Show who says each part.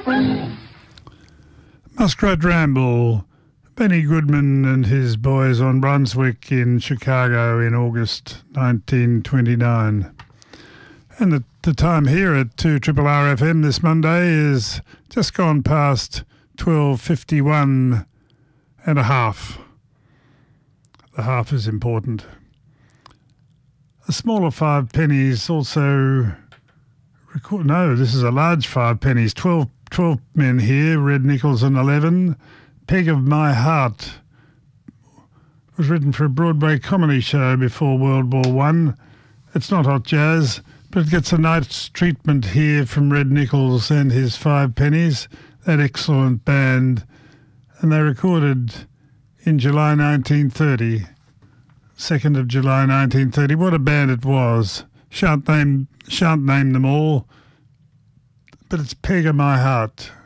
Speaker 1: Muskrat Ramble, Benny Goodman and his boys on Brunswick in Chicago in August 1929. And the time here at 2RRR FM this Monday is just gone past 12:51 and a half. The half is important. A smaller 5 pennies also record. No, this is a large 5 pennies. 12 men here, red nickels and 11. Peg of My Heart was written for a Broadway comedy show before World War One. It's not hot jazz, but it gets a nice treatment here from Red Nichols and his 5 pennies, that excellent band. And they recorded in July 1930, 2nd of July 1930. What a band it was. Shan't name them all, but it's Peg of My Heart.